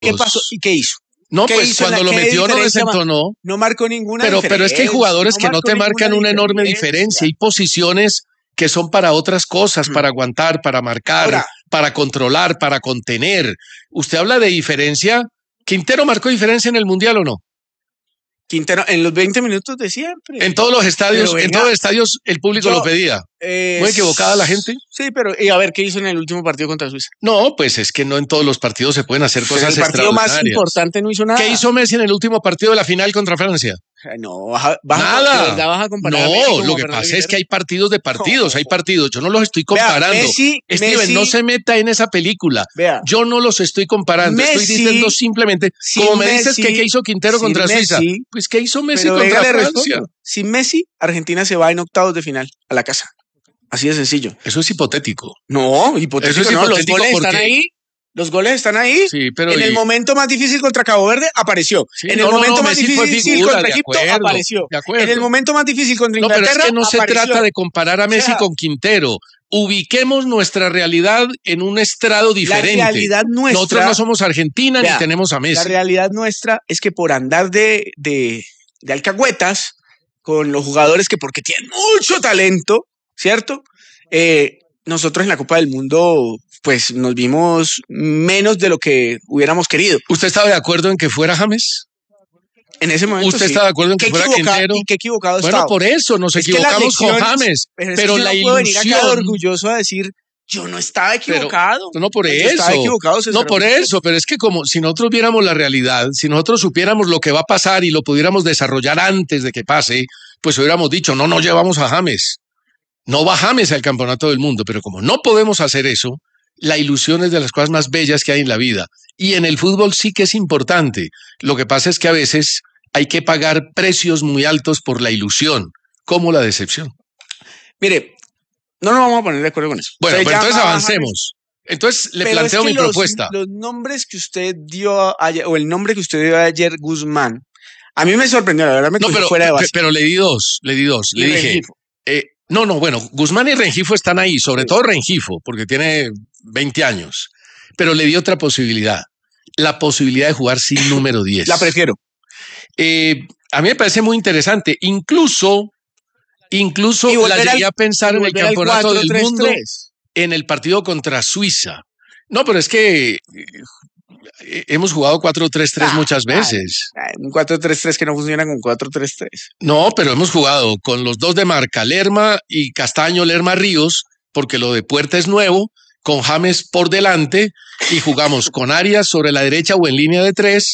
¿Qué pasó y qué hizo? No, ¿Qué pues hizo cuando lo metió no desentonó. No marcó ninguna diferencia. Pero es que hay jugadores que no te marcan una enorme diferencia. Hay posiciones que son para otras cosas, para aguantar, para marcar, ahora, para controlar, para contener. Usted habla de diferencia. ¿Quintero marcó diferencia en el Mundial o no? Quintero, en los 20 minutos de siempre. En todos los estadios, en todos los estadios el público lo pedía. ¿Muy equivocada la gente? Sí, pero y a ver, ¿qué hizo en el último partido contra Suiza? No, pues es que no en todos los partidos se pueden hacer cosas extraordinarias. El partido más importante no hizo nada. ¿Qué hizo Messi en el último partido de la final contra Francia? No, nada. Vas a comparar no, lo que pasa es que hay partidos de partidos, hay partidos. Yo no los estoy comparando. Messi, no se meta en esa película. Yo no los estoy comparando. Estoy diciendo simplemente, como me dices que qué hizo Quintero contra Suiza, pues qué hizo Messi contra Francia. Sin Messi, Argentina se va en octavos de final a la casa. Así de sencillo. Eso es hipotético. No, hipotético. Eso es hipotético. Los goles están ahí. Los goles están ahí. Sí, pero en el momento más difícil contra Cabo Verde apareció. Sí, en el momento más difícil contra Egipto apareció. En el momento más difícil contra Inglaterra pero es que no apareció. Se trata de comparar a Messi con Quintero. Ubiquemos nuestra realidad en un estrado diferente. La realidad nuestra. Nosotros no somos Argentina ni tenemos a Messi. La realidad nuestra es que por andar de alcahuetas con los jugadores que porque tienen mucho talento, ¿cierto? Nosotros en la Copa del Mundo pues nos vimos menos de lo que hubiéramos querido. ¿Usted estaba de acuerdo en que fuera James? En ese momento ¿Usted estaba de acuerdo en que fuera Quintero? ¿Y qué equivocado estaba? Bueno, por eso nos equivocamos con James. Pero la ilusión... Venir acá orgulloso a decir, yo no estaba equivocado. Pero, no por eso. Estaba equivocado, no por eso, pero es que como si nosotros viéramos la realidad, si nosotros supiéramos lo que va a pasar y lo pudiéramos desarrollar antes de que pase, pues hubiéramos dicho, no llevamos a James. No va James al campeonato del mundo, pero como no podemos hacer eso, la ilusión es de las cosas más bellas que hay en la vida. Y en el fútbol sí que es importante. Lo que pasa es que a veces hay que pagar precios muy altos por la ilusión, como la decepción. Mire, no nos vamos a poner de acuerdo con eso. Bueno, pero entonces avancemos. Entonces le planteo mi propuesta. Los nombres que usted dio ayer, o el nombre que usted dio ayer, Guzmán, a mí me sorprendió, la verdad me cogió fuera de base. Pero le di dos. Le dije, bueno, Guzmán y Rengifo están ahí, sobre todo Rengifo, porque tiene 20 años. Pero le di otra posibilidad, la posibilidad de jugar sin número 10. La prefiero. A mí me parece muy interesante. Incluso la llegué a pensar en el campeonato del mundo, en el partido contra Suiza. No, pero es que hemos jugado 4-3-3 muchas veces. Un 4-3-3 que no funciona con 4-3-3. No, pero hemos jugado con los dos de marca, Lerma y Castaño, Lerma Ríos, porque lo de Puerta es nuevo, con James por delante, y jugamos con Arias sobre la derecha o en línea de 3,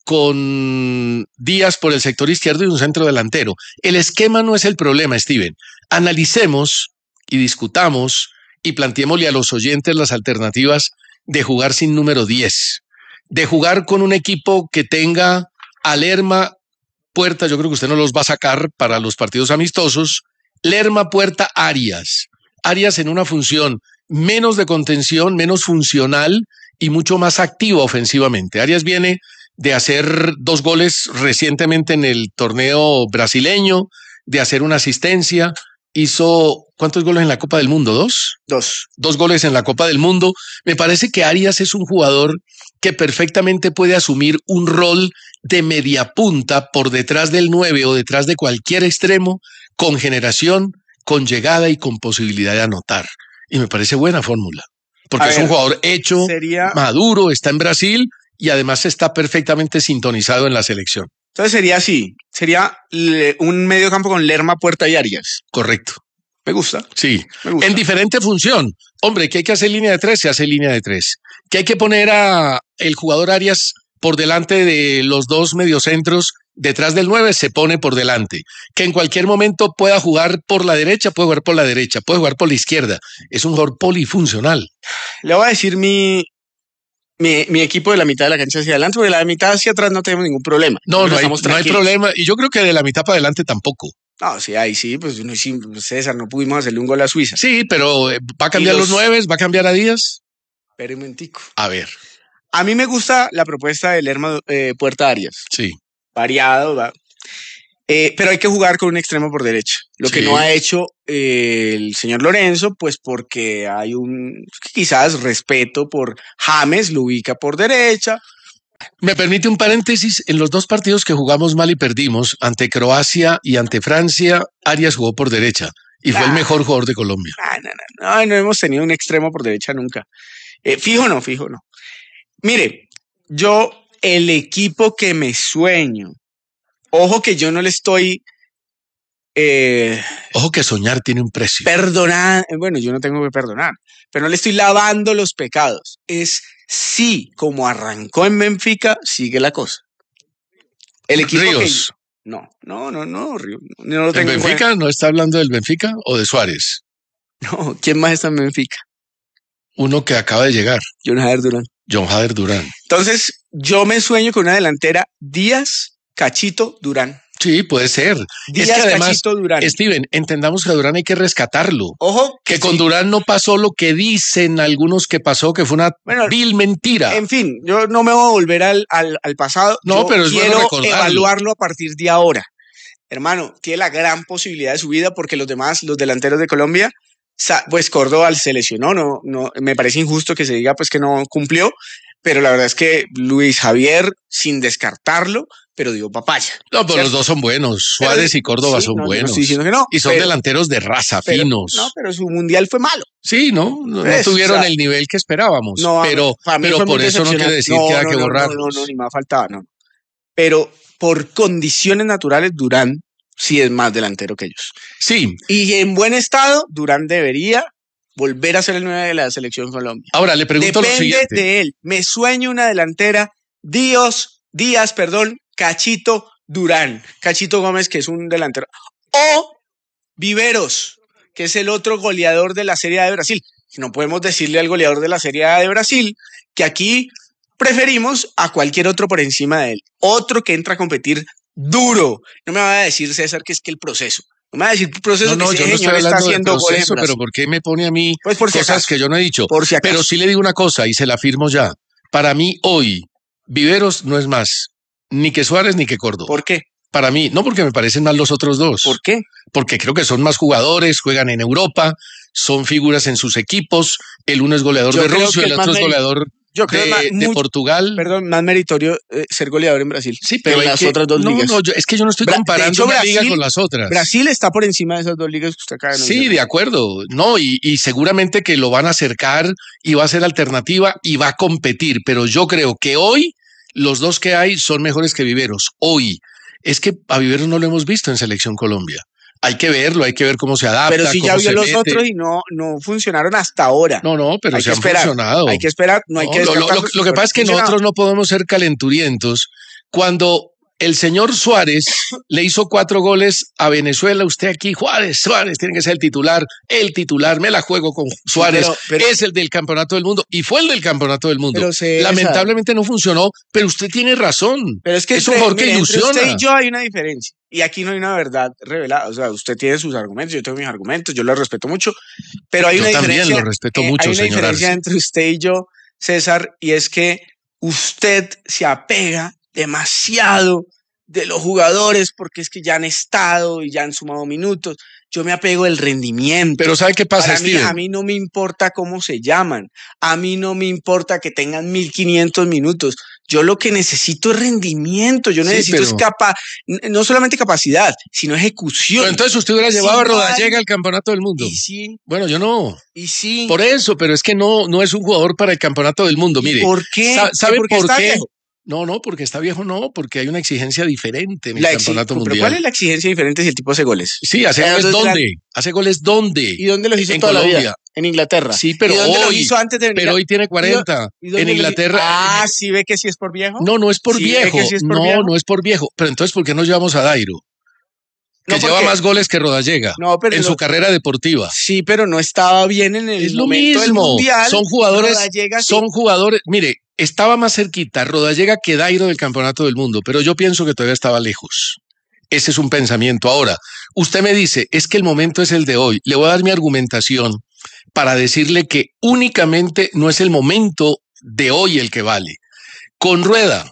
con Díaz por el sector izquierdo y un centro delantero. El esquema no es el problema, Steven. Analicemos y discutamos y planteémosle a los oyentes las alternativas de jugar sin número 10, de jugar con un equipo que tenga a Lerma, Puerta, yo creo que usted no los va a sacar para los partidos amistosos, Lerma, Puerta, Arias en una función menos de contención, menos funcional y mucho más activo ofensivamente. Arias viene de hacer 2 goles recientemente en el torneo brasileño, de hacer una asistencia, hizo ¿cuántos goles en la Copa del Mundo? ¿2? 2 goles en la Copa del Mundo. Me parece que Arias es un jugador que perfectamente puede asumir un rol de media punta por detrás del 9 o detrás de cualquier extremo, con generación, con llegada y con posibilidad de anotar. Y me parece buena fórmula, porque es un jugador hecho, maduro, está en Brasil y además está perfectamente sintonizado en la selección. Entonces sería así, sería un medio campo con Lerma, Puerta y Arias. Correcto. Me gusta. Sí, en diferente función. Hombre, que hay que hacer línea de 3, se hace línea de 3. Que hay que poner a el jugador Arias por delante de los 2 mediocentros, detrás del 9 se pone por delante. Que en cualquier momento pueda jugar por la derecha, puede jugar por la derecha, puede jugar por la izquierda. Es un jugador polifuncional. Le voy a decir mi equipo de la mitad de la cancha hacia adelante, porque de la mitad hacia atrás no tenemos ningún problema. No hay problema. Y yo creo que de la mitad para adelante tampoco. No, sí, ahí sí, pues César, no pudimos hacerle un gol a Suiza. Sí, pero ¿va a cambiar los 9? ¿Va a cambiar a Díaz? Espera un momentico. A ver. A mí me gusta la propuesta de Lerma, Puerta Arias. Sí. Variado, ¿va? Pero hay que jugar con un extremo por derecha. Lo que no ha hecho el señor Lorenzo, pues porque hay quizás respeto por James, lo ubica por derecha, Me permite un paréntesis, en los dos partidos que jugamos mal y perdimos, ante Croacia y ante Francia, Arias jugó por derecha y fue el mejor jugador de Colombia. No hemos tenido un extremo por derecha nunca. Fijo no. Mire, el equipo que me sueño, ojo que yo no le estoy... Ojo que soñar tiene un precio. Perdonar, bueno, yo no tengo que perdonar, pero no le estoy lavando los pecados. Es sí, como arrancó en Benfica, sigue la cosa. El equipo Ríos. No, Ríos. No lo tengo ¿El Benfica? ¿No está hablando del Benfica o de Suárez? No, ¿quién más está en Benfica? Uno que acaba de llegar. John Jader Durán. Entonces, yo me sueño con una delantera Díaz, Cachito, Durán. Sí, puede ser. Díaz, es que además, Cachito, Durán. Steven, entendamos que a Durán hay que rescatarlo. Ojo. Que con Durán no pasó lo que dicen algunos que pasó, que fue una vil mentira. En fin, yo no me voy a volver al pasado. No, yo pero es quiero bueno evaluarlo a partir de ahora. Hermano, tiene la gran posibilidad de su vida porque los delanteros de Colombia, pues Córdoba se lesionó, no, me parece injusto que se diga pues que no cumplió, pero la verdad es que Luis Javier, sin descartarlo, pero dio papaya. No, pero los dos son buenos. Suárez y Córdoba son buenos. No estoy diciendo que no. Y son delanteros de raza, finos. No, pero su mundial fue malo. Sí, no tuvieron el nivel que esperábamos. No, pero por eso no quiere decir que haya que borrarlos. No, ni más faltaba, no. Pero por condiciones naturales, Durán sí es más delantero que ellos. Sí. Y en buen estado, Durán debería volver a ser el 9 de la selección Colombia. Ahora, le pregunto lo siguiente. Depende de él. Me sueño una delantera Díaz, Cachito, Durán. Cachito Gómez, que es un delantero. O Viveros, que es el otro goleador de la Serie A de Brasil. No podemos decirle al goleador de la Serie A de Brasil que aquí preferimos a cualquier otro por encima de él. Otro que entra a competir duro. No me va a decir, César, que es que el proceso. No me va a decir el proceso no, que yo ese no señor está haciendo goles. Pero ¿por qué me pone a mí pues por si cosas acaso, que yo no he dicho? Por si acaso. Pero sí le digo una cosa y se la afirmo ya. Para mí hoy, Viveros no es más ni que Suárez ni que Córdoba. ¿Por qué? Para mí, no porque me parecen mal los otros dos. ¿Por qué? Porque creo que son más jugadores, juegan en Europa, son figuras en sus equipos. El uno es goleador de Rusia, el otro es goleador de Portugal. Perdón, más meritorio ser goleador en Brasil. Sí, pero en las otras dos ligas. No, es que yo no estoy comparando una liga con las otras. Brasil está por encima de esas dos ligas que usted acaba de mencionar. Sí, de acuerdo. No, y seguramente que lo van a acercar y va a ser alternativa y va a competir. Pero yo creo que hoy los dos que hay son mejores que Viveros. Hoy. Es que a Viveros no lo hemos visto en Selección Colombia. Hay que verlo, hay que ver cómo se adapta. Pero si ya vio los otros y no funcionaron hasta ahora. No, pero se han funcionado. Hay que esperar, no hay que descartar. Lo que pasa es que nosotros no podemos ser calenturientos. Cuando el señor Suárez le hizo 4 goles a Venezuela, usted aquí, Suárez tiene que ser el titular, me la juego con Suárez, pero es el del Campeonato del Mundo, y fue el del Campeonato del Mundo. Lamentablemente no funcionó, pero usted tiene razón. Pero es que es un jugador que ilusiona. Entre usted y yo hay una diferencia, y aquí no hay una verdad revelada. O sea, usted tiene sus argumentos, yo tengo mis argumentos, yo los respeto mucho, pero hay una diferencia. Yo también los respeto mucho, hay una diferencia entre usted y yo, César, y es que usted se apega demasiado de los jugadores porque es que ya han estado y ya han sumado minutos. Yo me apego del rendimiento. Pero ¿sabe qué pasa, Steven? A mí no me importa cómo se llaman. A mí no me importa que tengan 1500 minutos. Yo lo que necesito es rendimiento. Yo necesito no solamente capacidad, sino ejecución. Pero entonces usted hubiera llevado a Rodallega al Campeonato del Mundo. Y sí. Bueno, yo no. Y sí. Por eso, pero es que no es un jugador para el Campeonato del Mundo. Mire, ¿por qué? ¿Sabe por qué? Viejo? No, porque está viejo, porque hay una exigencia diferente en el campeonato mundial. ¿Pero cuál es la exigencia diferente si el tipo hace goles? Sí, ¿hace goles dónde? ¿Hace goles dónde? ¿Y dónde los hizo toda la vida? En Inglaterra. Sí, pero ¿Y dónde los hizo antes de venir? Pero hoy tiene 40. En Inglaterra. ¿Sí ve que sí es por viejo? No es por viejo. No es por viejo. Pero entonces, ¿por qué no llevamos a Dairo? Que lleva más goles que Rodallega en su carrera deportiva. Sí, pero no estaba bien en el momento del mundial. Son jugadores. Mire, estaba más cerquita Rodallega que Dairo del Campeonato del Mundo, pero yo pienso que todavía estaba lejos. Ese es un pensamiento. Ahora, usted me dice, es que el momento es el de hoy. Le voy a dar mi argumentación para decirle que únicamente no es el momento de hoy el que vale. Con Rueda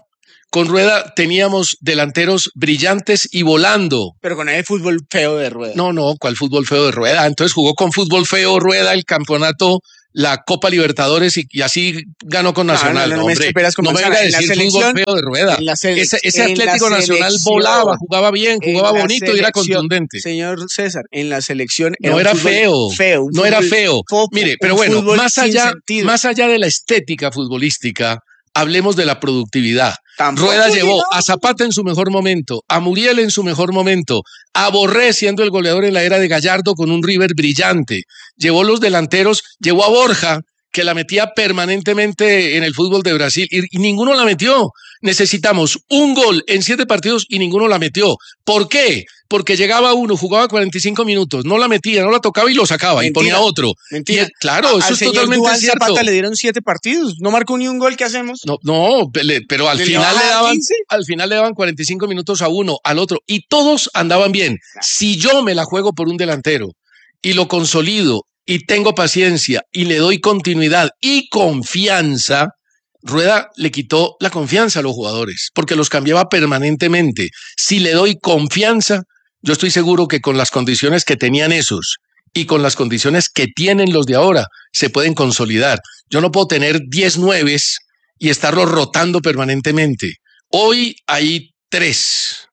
teníamos delanteros brillantes y volando. Pero con el fútbol feo de Rueda. No, ¿cuál fútbol feo de Rueda? Entonces jugó con fútbol feo Rueda el campeonato la Copa Libertadores y así ganó con Nacional. No, hombre, no me venga a decir fútbol feo de Rueda. Ese Atlético Nacional volaba, jugaba bien, jugaba bonito y era contundente. Señor César, en la selección no era feo. No era feo. Mire, pero bueno, más allá de la estética futbolística, hablemos de la productividad. Rueda llevó a Zapata en su mejor momento, a Muriel en su mejor momento, a Borré siendo el goleador en la era de Gallardo con un River brillante. Llevó los delanteros, llevó a Borja, que la metía permanentemente en el fútbol de Brasil y ninguno la metió. Necesitamos un gol en 7 partidos y ninguno la metió. ¿Por qué? Porque llegaba uno, jugaba 45 minutos, no la metía, no la tocaba y lo sacaba. Mentira, y ponía otro. Mentira. Claro, eso es totalmente cierto. Zapata le dieron 7 partidos, no marcó ni un gol. ¿Qué hacemos? No, pero al final le daban 45 minutos a uno, al otro, y todos andaban bien. Si yo me la juego por un delantero y lo consolido y tengo paciencia y le doy continuidad y confianza, Rueda le quitó la confianza a los jugadores porque los cambiaba permanentemente. Si le doy confianza, yo estoy seguro que con las condiciones que tenían esos y con las condiciones que tienen los de ahora, se pueden consolidar. Yo no puedo tener 10 nueves y estarlos rotando permanentemente. Hoy hay 3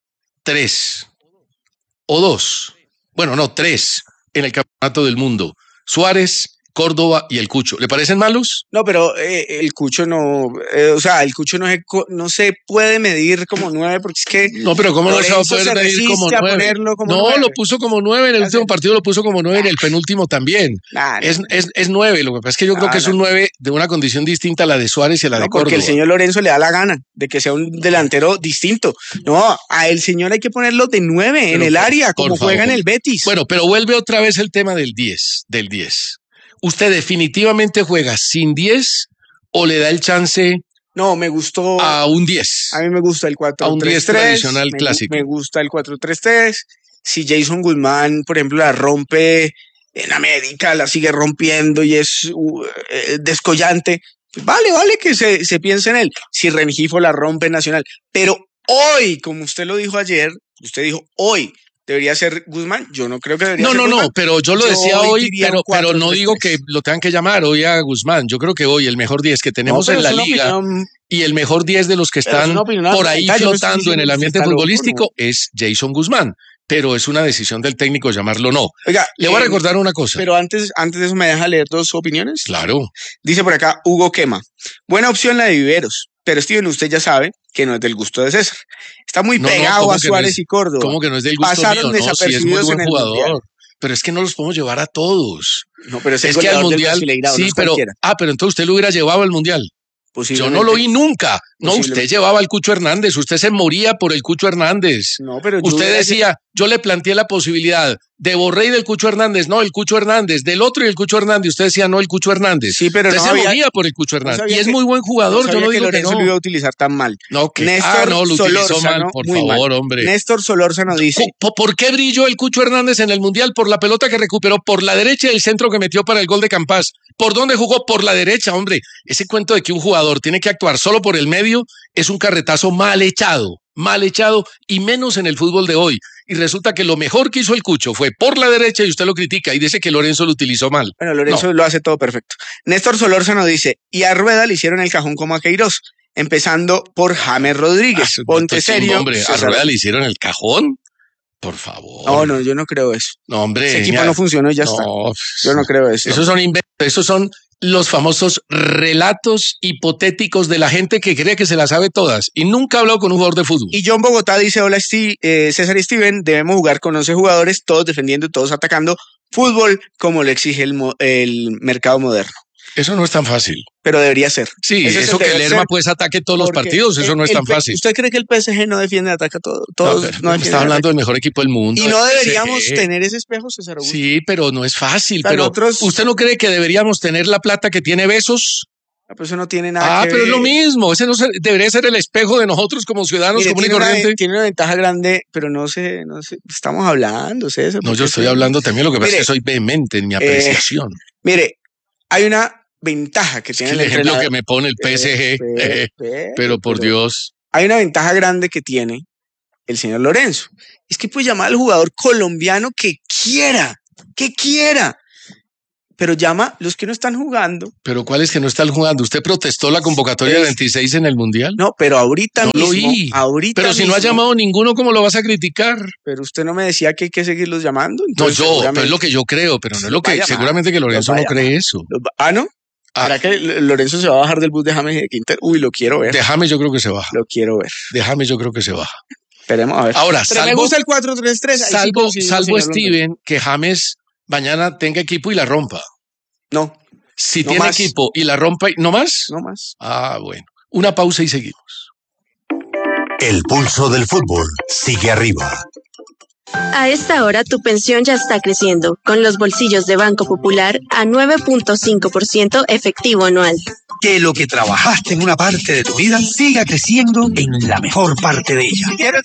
o 2, bueno, no, 3 en el campeonato del mundo. Suárez, Córdoba y el Cucho. ¿Le parecen malos? No, pero el Cucho no, el Cucho no se puede medir como 9 porque es que... No, pero ¿cómo no se va a poder medir como 9? No, 9. Lo puso como 9 en el último partido, lo puso como 9 en el penúltimo también. Es 9, lo que pasa es que yo creo que es un 9 de una condición distinta a la de Suárez y a la de Córdoba. Porque el señor Lorenzo le da la gana de que sea un delantero distinto. No, a el señor hay que ponerlo de 9 en el área, como juega en el Betis. Bueno, pero vuelve otra vez el tema del 10. ¿Usted definitivamente juega sin 10 o le da el chance? No, me gustó. A un 10. A mí me gusta el 4-3-3. A un 10 tradicional clásico. Me gusta el 4-3-3. Si Jason Guzmán, por ejemplo, la rompe en América, la sigue rompiendo y es descollante, pues vale que se piense en él. Si Rengifo la rompe en Nacional. Pero hoy, como usted lo dijo ayer, usted dijo hoy, ¿debería ser Guzmán? Yo no creo que debería ser Guzmán. No, pero yo lo decía hoy, pero no digo que lo tengan que llamar hoy a Guzmán. Yo creo que hoy el mejor 10 que tenemos en la liga y el mejor 10 de los que están por ahí flotando en el ambiente futbolístico es Jason Guzmán. Pero es una decisión del técnico llamarlo o no. Oiga, le voy a recordar una cosa. Pero antes de eso, ¿me deja leer 2 opiniones? Claro. Dice por acá Hugo Quema. Buena opción la de Viveros. Pero Steven, usted ya sabe que no es del gusto de César. Está muy pegado a Suárez y Córdoba. ¿Cómo que no es del gusto Pasaron mío? No, sí es muy buen jugador. Mundial. Pero es que no los podemos llevar a todos. No, pero es que al Mundial. Sí, pero entonces usted lo hubiera llevado al Mundial. Yo no lo vi nunca. No, usted llevaba al Cucho Hernández. Usted se moría por el Cucho Hernández. No, pero usted decía, yo le planteé la posibilidad de Borré y del Cucho Hernández. No, el Cucho Hernández. Del otro y el Cucho Hernández. Usted decía, no, el Cucho Hernández. Sí, pero usted se moría por el Cucho Hernández. Y es muy buen jugador. Yo no digo que Lorenzo lo iba a utilizar tan mal. No, lo utilizó mal, por favor, hombre. Néstor Solórzano dice. ¿Por qué brilló el Cucho Hernández en el Mundial? Por la pelota que recuperó por la derecha y el centro que metió para el gol de Campas. ¿Por dónde jugó? Por la derecha, hombre. Ese cuento de que un jugador tiene que actuar solo por el medio es un carretazo mal echado y menos en el fútbol de hoy. Y resulta que lo mejor que hizo el Cucho fue por la derecha y usted lo critica y dice que Lorenzo lo utilizó mal. Bueno, Lorenzo lo hace todo perfecto. Néstor Solórzano dice, y a Rueda le hicieron el cajón como a Queiroz, empezando por James Rodríguez. Ponte serio. Hombre, ¿a Rueda le hicieron el cajón? Por favor. No, yo no creo eso. No, hombre. Ese equipo no funcionó y ya está. Yo no creo eso. Esos son inventos, esos son los famosos relatos hipotéticos de la gente que cree que se las sabe todas y nunca ha hablado con un jugador de fútbol. Y John Bogotá dice, hola César y Steven, debemos jugar con 11 jugadores, todos defendiendo y todos atacando, fútbol como lo exige el mercado moderno. Eso no es tan fácil. Pero debería ser. Sí, eso que Lerma pues ataque todos los partidos, eso no es tan fácil. ¿Usted cree que el PSG no defiende, ataca todo? No está hablando del mejor equipo del mundo. Y no deberíamos tener ese espejo, César Augusto. Sí, pero no es fácil. Pero ¿usted no cree que deberíamos tener la plata que tiene Besos? Pero eso no tiene nada que ver. Pero es lo mismo. Ese no debería ser el espejo de nosotros como ciudadanos comunes y corrientes. Tiene una ventaja grande, pero no sé, estamos hablando, César. No, yo estoy hablando también, lo que pasa es que soy vehemente en mi apreciación. Mire, hay una ventaja que tiene el ejemplo que me pone el PSG, pero por Dios. Hay una ventaja grande que tiene el señor Lorenzo. Es que puede llamar al jugador colombiano que quiera. pero llama los que no están jugando. Pero ¿cuál es que no están jugando? ¿Usted protestó la convocatoria de 26 en el Mundial? No, pero ahorita no mismo. Lo oí. Ahorita pero si mismo, no ha llamado ninguno, ¿cómo lo vas a criticar? Pero usted no me decía que hay que seguirlos llamando. No, pero es lo que yo creo, pero no es lo que seguramente que Lorenzo no cree eso. ¿No? ¿Será que Lorenzo se va a bajar del bus de James y de Quinter? Uy, lo quiero ver. De James yo creo que se baja. Lo quiero ver. De James yo creo que se baja. Esperemos a ver. Ahora, pero me gusta el 4-3-3. Salvo Steven, que James mañana tenga equipo y la rompa. No. Si tiene equipo y la rompa, ¿no más? No más. Ah, bueno. Una pausa y seguimos. El pulso del fútbol sigue arriba. A esta hora tu pensión ya está creciendo, con los bolsillos de Banco Popular a 9.5% efectivo anual. Que lo que trabajaste en una parte de tu vida siga creciendo en la mejor parte de ella.